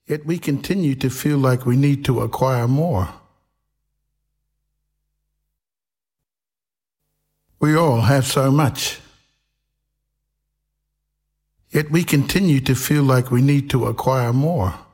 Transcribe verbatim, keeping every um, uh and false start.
Yet we continue to feel like we need to acquire more. We all have so much. Yet we continue to feel like we need to acquire more.